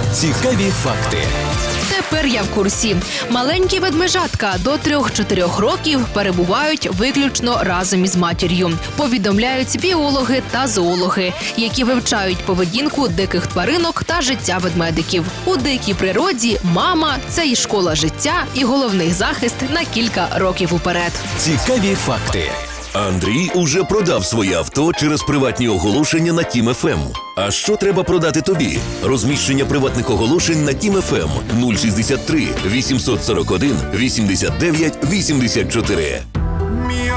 Цікаві факти. Тепер я в курсі. Маленькі ведмежатка до 3-4 років перебувають виключно разом із матір'ю. Повідомляють біологи та зоологи, які вивчають поведінку диких тваринок та життя ведмедиків. У дикій природі мама – це і школа життя, і головний захист на кілька років уперед. Цікаві факти. Андрій уже продав своє авто через приватні оголошення на Тім ФМ. А що треба продати тобі? Розміщення приватних оголошень на Тім ФМ 063 841 89 84.